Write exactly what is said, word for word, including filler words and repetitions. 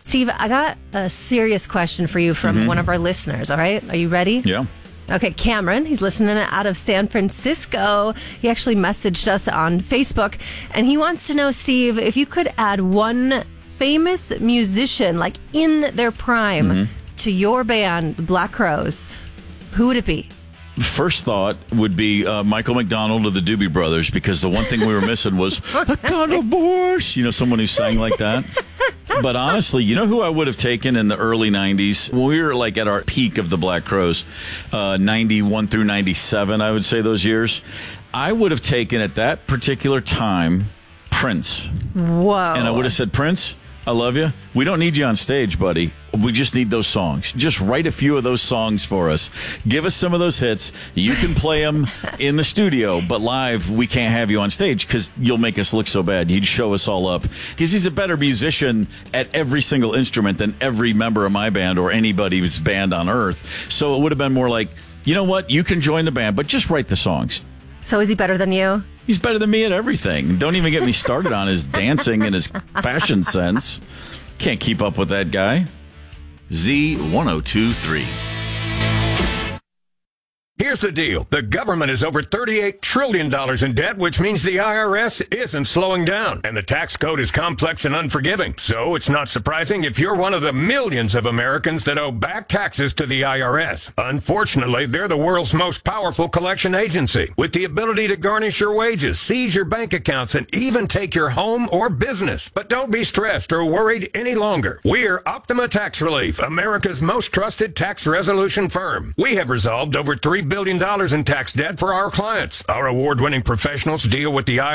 Steve, I got a serious question for you from mm-hmm. one of our listeners, all right? Are you ready? Yeah. Okay, Cameron, he's listening out of San Francisco. He actually messaged us on Facebook, and he wants to know, Steve, if you could add one famous musician, like in their prime, mm-hmm. to your band, the Black Crowes, who would it be? First thought would be uh, Michael McDonald of the Doobie Brothers, because the one thing we were missing was a kind of voice. You know, someone who sang like that. But honestly, you know who I would have taken in the early nineties? When we were like at our peak of the Black Crowes, uh, ninety-one through ninety-seven, I would say those years. I would have taken at that particular time Prince. Whoa. And I would have said, Prince, I love you. We don't need you on stage, buddy. We just need those songs. Just write a few of those songs for us. Give us some of those hits. You can play them in the studio, but live, we can't have you on stage because you'll make us look so bad. You'd show us all up. Because he's a better musician at every single instrument than every member of my band or anybody's band on earth. So it would have been more like, you know what? You can join the band, but just write the songs. So is he better than you? He's better than me at everything. Don't even get me started on his dancing and his fashion sense. Can't keep up with that guy. Z ten twenty-three. Here's the deal. The government is over thirty-eight trillion dollars in debt, which means the I R S isn't slowing down. And the tax code is complex and unforgiving. So it's not surprising if you're one of the millions of Americans that owe back taxes to the I R S. Unfortunately, they're the world's most powerful collection agency, with the ability to garnish your wages, seize your bank accounts, and even take your home or business. But don't be stressed or worried any longer. We're Optima Tax Relief, America's most trusted tax resolution firm. We have resolved over three billion dollars in tax debt for our clients. Our award-winning professionals deal with the I R S